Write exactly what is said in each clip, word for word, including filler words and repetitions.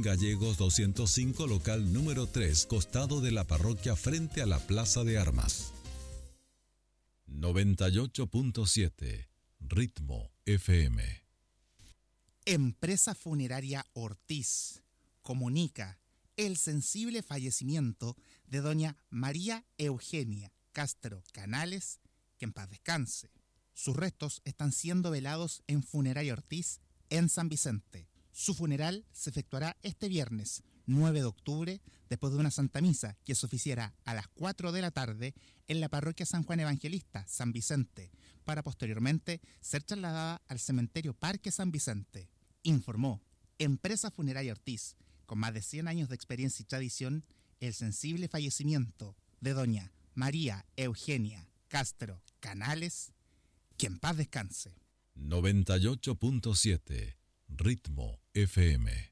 Gallegos doscientos cinco, local número tres, costado de la parroquia frente a la Plaza de Armas. noventa y ocho punto siete Ritmo F M. Empresa Funeraria Ortiz comunica el sensible fallecimiento de doña María Eugenia Castro Canales, que en paz descanse. Sus restos están siendo velados en Funeraria Ortiz, en San Vicente. Su funeral se efectuará este viernes, nueve de octubre, después de una Santa Misa que se oficiará a las cuatro de la tarde en la parroquia San Juan Evangelista, San Vicente, para posteriormente ser trasladada al cementerio Parque San Vicente. Informó Empresa Funeraria Ortiz, con más de cien años de experiencia y tradición, el sensible fallecimiento de doña María Eugenia Castro Canales, que en paz descanse. noventa y ocho punto siete Ritmo F M.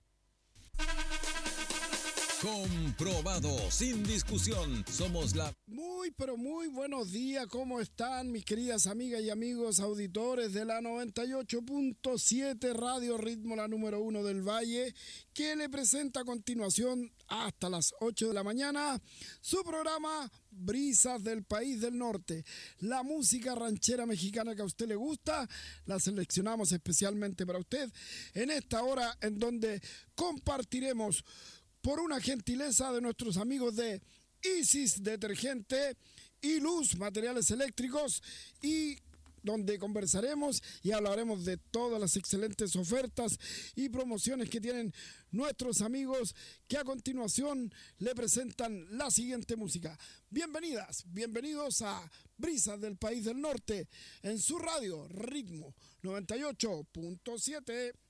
Comprobado, sin discusión, somos la... Muy, pero muy buenos días, ¿cómo están mis queridas amigas y amigos auditores de la noventa y ocho punto siete Radio Ritmo, la número uno del Valle, que le presenta a continuación hasta las ocho de la mañana su programa Brisas del País del Norte. La música ranchera mexicana que a usted le gusta, la seleccionamos especialmente para usted en esta hora en donde compartiremos, por una gentileza de nuestros amigos de Isis Detergente y Luz Materiales Eléctricos, y donde conversaremos y hablaremos de todas las excelentes ofertas y promociones que tienen nuestros amigos, que a continuación le presentan la siguiente música. Bienvenidas, bienvenidos a Brisas del País del Norte en su radio Ritmo noventa y ocho punto siete.